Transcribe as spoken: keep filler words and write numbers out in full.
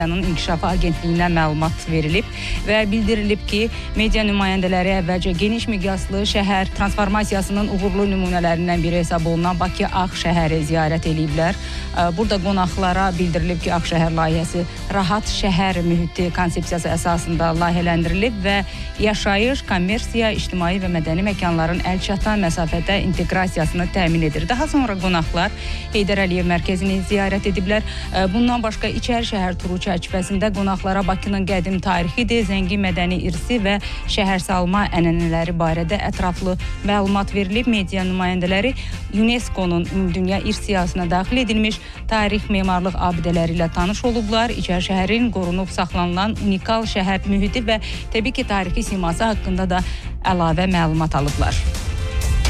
İnkişafı Agentliyindən məlumat verilib və bildirilib ki, media nümayəndələri əvvəlcə geniş miqyaslı şəhər transformasiyasının uğurlu nümunələrindən biri hesab olunan Bakı Ağ şəhəri ziyarət ediblər. Burada qonaqlara bildirilib ki, Ağ şəhər layihəsi rahat şəhər mühiti konsepsiyası əsasında layihələndirilib və yaşayış, kommersiya, ictimai və mədəni məkanların əlçatan məsafədə inteqrasiyasını təmin edir. Daha sonra qonaqlar Heydər Əliyev mərkəzini ziyarət ediblər. Bundan başqa İçəri şəhər turu çərçivəsində qonaqlara Bakının qədim tarixidir, zəngin mədəni irsi və şəhərsalma ənənələri barədə ətraflı məlumat verilib. Media nümayəndələri UNESCO-nun Ümumdünya İrs siyahısına daxil edilmiş tarix memarlıq abidələri ilə tanış olublar. İçəri şəhərin qorunub saxlanılan unikal şəhər mühiti və təbii ki, tarixi siması haqqında da əlavə məlumat alıblar.